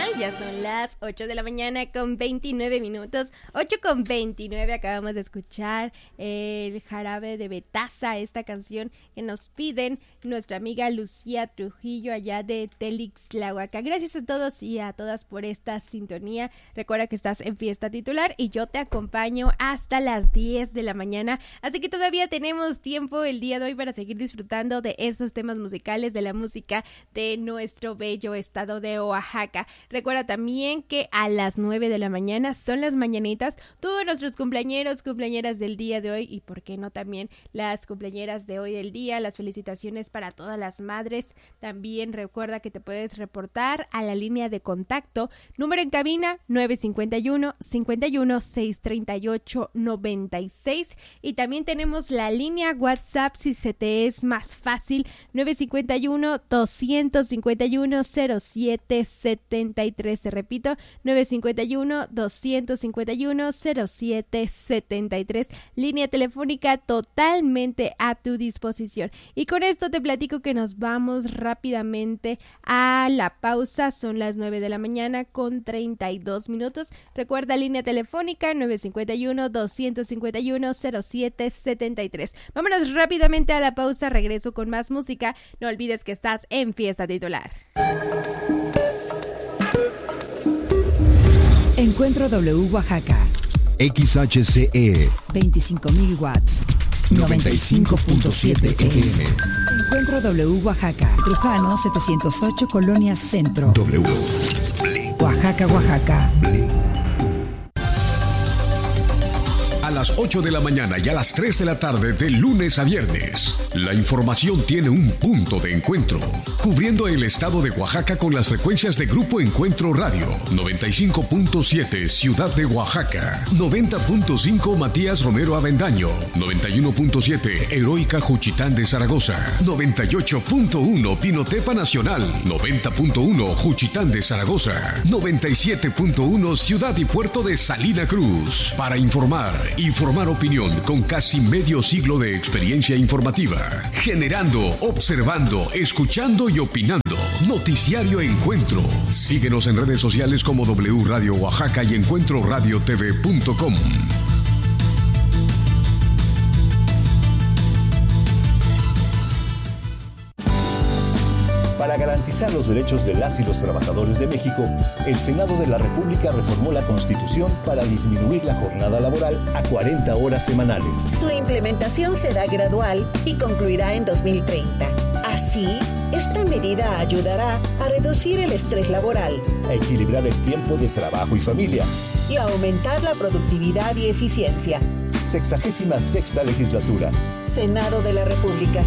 Ya son las 8 de la mañana con 29 minutos. 8:29, acabamos de escuchar el Jarabe de Betaza, esta canción que nos piden nuestra amiga Lucía Trujillo allá de Telixtlahuaca. Gracias a todos y a todas por esta sintonía. Recuerda que estás en Fiesta Titular y yo te acompaño hasta las 10 de la mañana. Así que todavía tenemos tiempo el día de hoy para seguir disfrutando de estos temas musicales, de la música de nuestro bello estado de Oaxaca. Recuerda también que a las 9 de la mañana son las mañanitas. Todos nuestros cumpleañeros, cumpleañeras del día de hoy y por qué no también las cumpleañeras de hoy del día. Las felicitaciones para todas las madres. También recuerda que te puedes reportar a la línea de contacto. Número en cabina 951-51-638-96. Y también tenemos la línea WhatsApp si se te es más fácil. 951-251-0773. Te repito, 951-251-0773. Línea telefónica totalmente a tu disposición. Y con esto te platico que nos vamos rápidamente a la pausa. Son las 9 de la mañana con 32 minutos. Recuerda, línea telefónica 951-251-0773. Vámonos rápidamente a la pausa. Regreso con más música. No olvides que estás en Fiesta Titular. Encuentro W Oaxaca. XHCE 25.000 watts. 95.7 FM. Encuentro W Oaxaca. Trujano 708 Colonia Centro. W. Oaxaca, Oaxaca. A las 8 de la mañana y a las 3 de la tarde de lunes a viernes, la información tiene un punto de encuentro, cubriendo el estado de Oaxaca con las frecuencias de Grupo Encuentro Radio, 95.7 Ciudad de Oaxaca, 90.5 Matías Romero Avendaño, 91.7 Heroica Juchitán de Zaragoza, 98.1 Pinotepa Nacional, 90.1 Juchitán de Zaragoza, 97.1 Ciudad y Puerto de Salina Cruz. Para informar y formar opinión con casi medio siglo de experiencia informativa, generando, observando, escuchando y opinando. Noticiario Encuentro. Síguenos en redes sociales como W Radio Oaxaca y encuentroradiotv.com. Para garantizar los derechos de las y los trabajadores de México, el Senado de la República reformó la Constitución para disminuir la jornada laboral a 40 horas semanales. Su implementación será gradual y concluirá en 2030. Así, esta medida ayudará a reducir el estrés laboral, a equilibrar el tiempo de trabajo y familia y a aumentar la productividad y eficiencia. 66ª Legislatura. Senado de la República.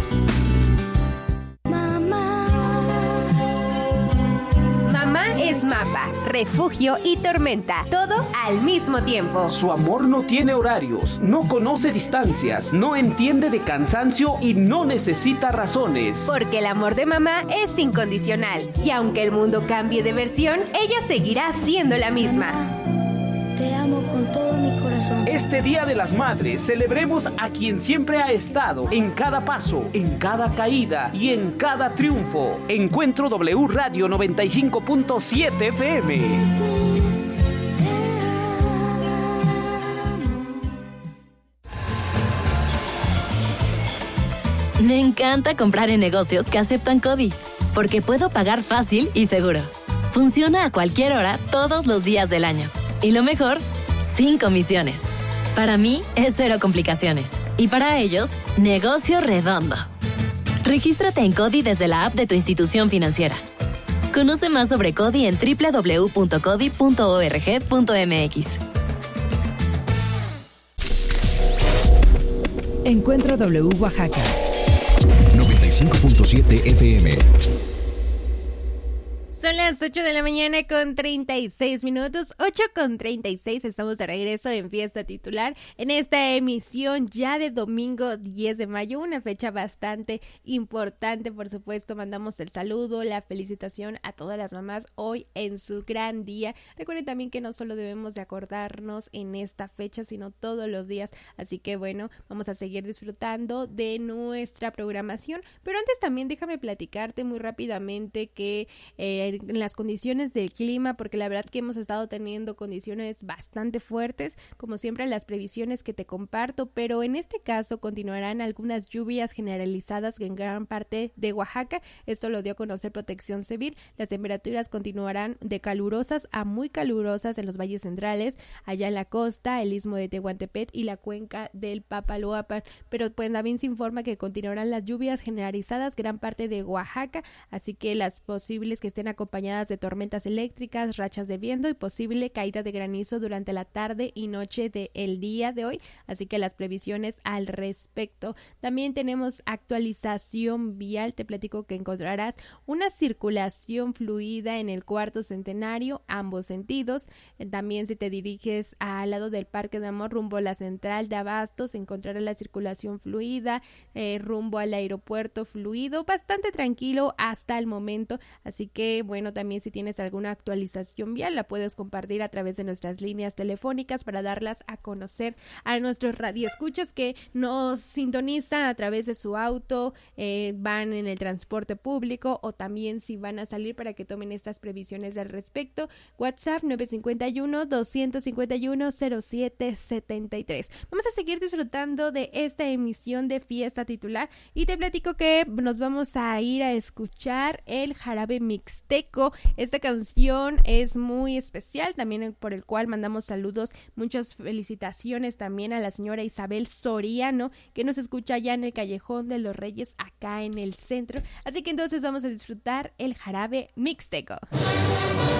Es mapa, refugio y tormenta, todo al mismo tiempo. Su amor no tiene horarios, no conoce distancias, no entiende de cansancio y no necesita razones. Porque el amor de mamá es incondicional y aunque el mundo cambie de versión, ella seguirá siendo la misma. Te amo con todo mi corazón. Este Día de las Madres celebremos a quien siempre ha estado en cada paso, en cada caída y en cada triunfo. Encuentro W Radio 95.7 FM. Me encanta comprar en negocios que aceptan CODI, porque puedo pagar fácil y seguro. Funciona a cualquier hora, todos los días del año. Y lo mejor, sin comisiones. Para mí es cero complicaciones. Y para ellos, negocio redondo. Regístrate en CODI desde la app de tu institución financiera. Conoce más sobre CODI en www.codi.org.mx. Encuentro W Oaxaca. 95.7 FM. Son las 8 de la mañana con 36 minutos, 8:36, estamos de regreso en Fiesta Titular, en esta emisión ya de domingo 10 de mayo, una fecha bastante importante, por supuesto, mandamos el saludo, la felicitación a todas las mamás hoy en su gran día. Recuerden también que no solo debemos de acordarnos en esta fecha, sino todos los días, así que bueno, vamos a seguir disfrutando de nuestra programación, pero antes también déjame platicarte muy rápidamente que en las condiciones del clima, porque la verdad que hemos estado teniendo condiciones bastante fuertes, como siempre las previsiones que te comparto, pero en este caso continuarán algunas lluvias generalizadas en gran parte de Oaxaca. Esto lo dio a conocer Protección Civil. Las temperaturas continuarán de calurosas a muy calurosas en los valles centrales, allá en la costa, el istmo de Tehuantepec y la cuenca del Papaloapan, pero pues también se informa que continuarán las lluvias generalizadas gran parte de Oaxaca, así que las posibles que estén acompañadas de tormentas eléctricas, rachas de viento y posible caída de granizo durante la tarde y noche del día de hoy, así que las previsiones al respecto. También tenemos actualización vial, te platico que encontrarás una circulación fluida en el Cuarto Centenario, ambos sentidos. También si te diriges al lado del Parque de Amor rumbo a la central de Abastos, encontrarás la circulación fluida, rumbo al aeropuerto fluido, bastante tranquilo hasta el momento, así que bueno, también si tienes alguna actualización vial la puedes compartir a través de nuestras líneas telefónicas para darlas a conocer a nuestros radioescuchas que nos sintonizan a través de su auto, van en el transporte público o también si van a salir, para que tomen estas previsiones al respecto. WhatsApp 951-251-0773. Vamos a seguir disfrutando de esta emisión de Fiesta Titular y te platico que nos vamos a ir a escuchar el Jarabe Mixteco. Esta canción es muy especial, también por el cual mandamos saludos, muchas felicitaciones también a la señora Isabel Soriano, que nos escucha allá en el Callejón de los Reyes, acá en el centro. Así que entonces vamos a disfrutar el Jarabe Mixteco.